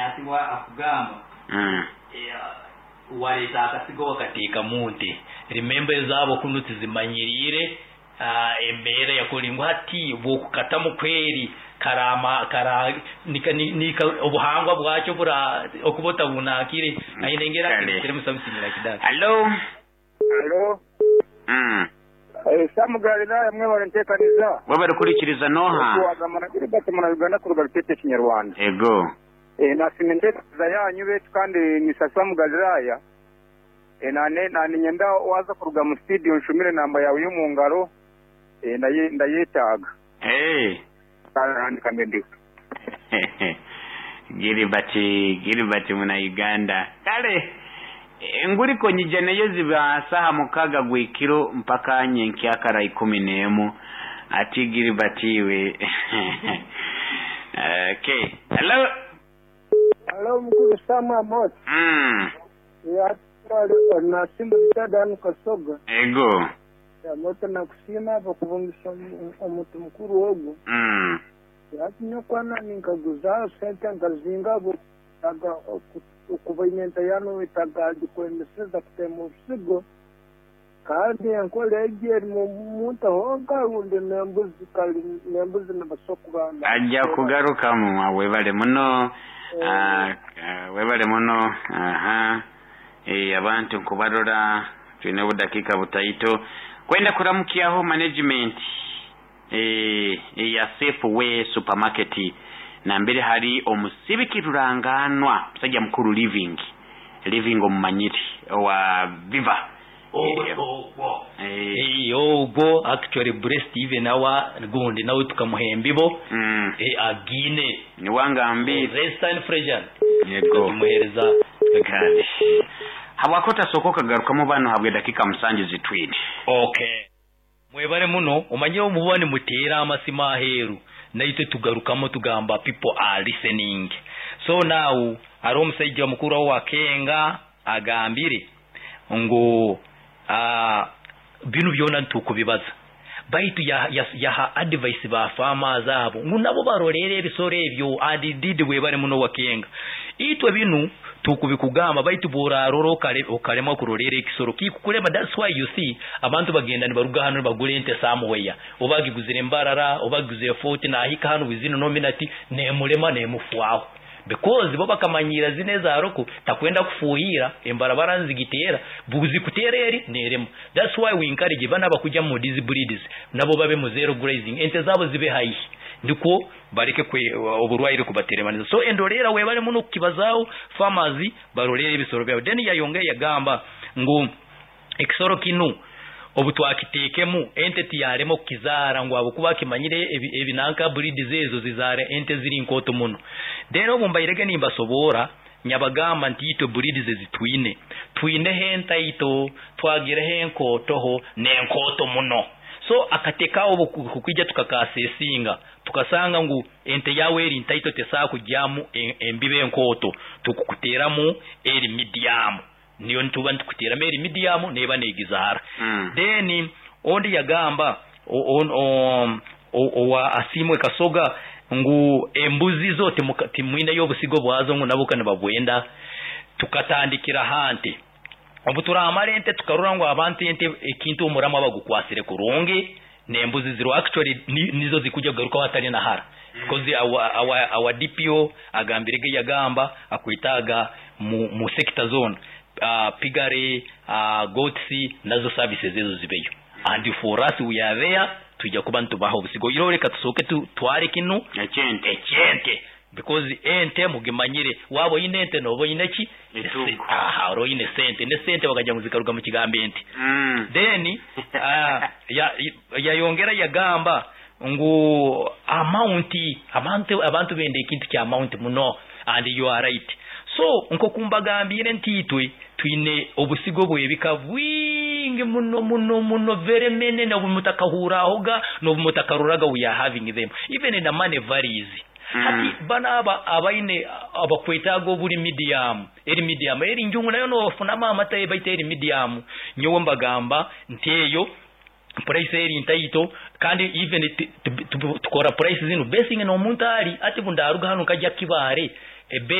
ati wa akugamba waleta akasigo wakatika munte remember zabo kunuti zimanyirire embere yakolingwa ati bokukata mu kweri karama nika obuhangwa bwacyo bura okubota bunakire ayinengera kire musamusinyira kidaka. Hello samugarira yamwe barentekaniza wabere kurikiriza noha wagamana kuri batemana Uganda ku rugarutete kinyarwanda ego nasimende zayanyu betu kandi ni samugarira nane nyenda waza kuruga mu studio nshumire namba yawe yo mu ngaro ndayetaga kandi ndi giribati muna Uganda kale nguri ko nyijene yoziba saha mukaga gwikiro mpaka nyenki akara 11 ati giribatiwe. Okay, hello mkuu sama mot ya twali na simba tadani kasoga ego ya moto na kusima bakuvungisha omuntu mukuru wogo yatinyo kwana ninkaguza sente ngazinga bo taga ukuvimenta yano itaga dikwemeseza kutemu sigo kandi yankole egeri mu muntu honga unde nembuzi na basoko bana ajja kugaruka mu webale muno abantu kubarora twine budakika butaito kwenda kuramukiaho management ya Safeway supermarket na mbere hari omusibi ruranganwa musajja mukuru living omumanyiti wa Viva ogo actually breast even awa gundi nawe tukamuhembibo agine ni wangambi restant frejan yego muhereza gadi habakota sokoka garukamo bano habwe dakika musanje zitwide. Okay, mwebare muno umanye umubone mutera amasima aheru naite tugarukamo tugamba people are listening. So now aromusajja mukuru wa Kenga agambire ngo binu byona ntukubibaza baitu ya advice ba farmers abo ngunabo barorere ebisore ebyo adidide webare muno wa Kenga itwe binu tukubikugamba baitu boraroro okarema kurorere ekisoro kikukulema. That's why you see abantu bagenda ni baruga hano bagule ente somewhere obagiguzire mbarara obagiguze 40 na hika hano wizino nominati nemulema nemufuaho because baba kamanyira zineza aroko takwenda kufuhira embarabara nzigitera buzi kutereri neremo. That's why we encourage bana bakujya mu these breeds nabo babe mu zero grazing ente zabo zibe high ndiko bareke kwe oburwaire kubateremaniza. So endorera webale muno kibazao farmers barorere bisoro byabo deni yayongeye yagamba ngo ekisoro kinu obutwakitekemu ente tiyaremo kizara ngo abukuba kimanyire ebinanka breeds zezo zizare ente ziri nkoto muno dero bumbayirege nimba sobora nyabagamba ntito breeds zitwine henta ito twagire henkoto nenkoto muno. So akateka obo kukwijja tukakasesinga tukasanga ngu ente yawe eri ntaito tesa kujyamu embibe enkoto tukukuteramu eri medium niyo ntuba ntukuteramu eri medium neba negizara. Then ondi yagamba wa asimwe kasoga ngu embuzi zote timwina yobusigo bwazo ngo nabuka nababwenda tukatandikira hante obutura amarente tukarura ngo abantu ente ekintu umurama bagukwasire kurungi nembuzi ziro actually nizo zikujya garuka watari na hara because our DPO agambirege yagamba akwitaga mu sector zone pigare goatsi nazo services zezo zibeyo and for us we are there tujya kubantu baho busigo yiro reka tusoke tware kinu echente because ente mugimanyire wabo inente nobo ineki ro ine sente bakajya muzikaruga mu kigambe ente then yayongera yagamba ngo abantu bende ikintu kya amount muno and you are right. So nko kumbagambire ntitwe twine obusigo bwebika bwingi muno very many na bumutakahura hoga no bumutakaruraga we are having them even in the money varies. Hati bana abaine abakwetago buri medium eri njungu nayo no funama amata baite eri medium nyowo mbagamba nteyo price eri ntaito kandi even tukora prices ino basing no muntari ati bundaruga hano kajya kibare